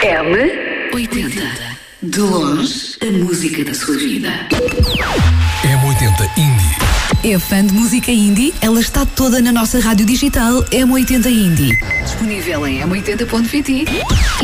M80. De longe, a música da sua vida. M80 Indie. É fã de música indie? Ela está toda na nossa rádio digital M80 Indie. Disponível em m80.pt